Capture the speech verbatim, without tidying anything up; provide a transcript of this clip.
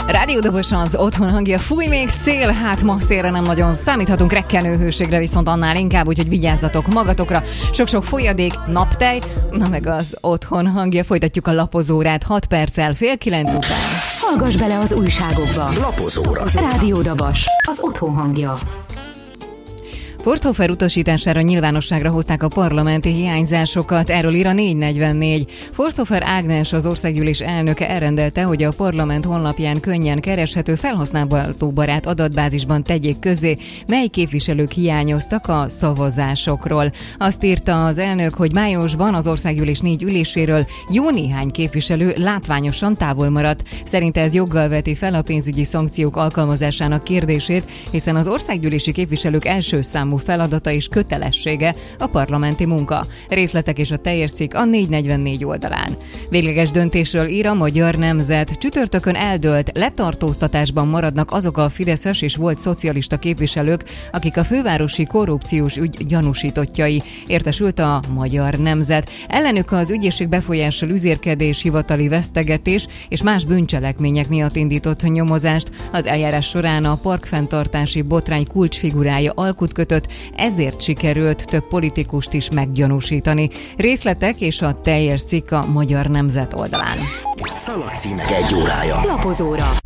Rádió Dobos az otthon hangja, fúj még szél, hát ma szélre nem nagyon számíthatunk, rekkenőhőségre viszont annál inkább, úgyhogy vigyázzatok magatokra. Sok-sok folyadék, naptej, na meg az otthon hangja. Folytatjuk a lapozórát hat perccel fél kilenc után. Hallgass bele az újságokba. Lapozóra. Rádió Dobos, az otthon hangja. Forsthoffer utasítására nyilvánosságra hozták a parlamenti hiányzásokat, erről ír a négy negyvennégy. Forsthoffer Ágnes, az országgyűlés elnöke elrendelte, hogy a parlament honlapján könnyen kereshető felhasználóbarát adatbázisban tegyék közzé, mely képviselők hiányoztak a szavazásokról. Azt írta az elnök, hogy májusban az országgyűlés négy üléséről jó néhány képviselő látványosan távol maradt. Szerinte ez joggal veti fel a pénzügyi szankciók alkalmazásának kérdését, hiszen az országgyűlési képviselők első számú feladata és kötelessége a parlamenti munka. Részletek és a teljes cikk a négy negyvennégy oldalán. Végleges döntésről ír a Magyar Nemzet. Csütörtökön eldőlt, letartóztatásban maradnak azok a fideszes és volt szocialista képviselők, akik a fővárosi korrupciós ügy gyanúsítottjai. Értesült a Magyar Nemzet. Ellenük az ügyészség befolyással üzérkedés, hivatali vesztegetés és más bűncselekmények miatt indított nyomozást. Az eljárás során a parkfenntartási botrány kulcsfigurája alkut kötött, ezért sikerült több politikust is meggyanúsítani. Részletek és a teljes cikk a Magyar Nemzet oldalán. Szalagcímek egy órája. Lapozóra.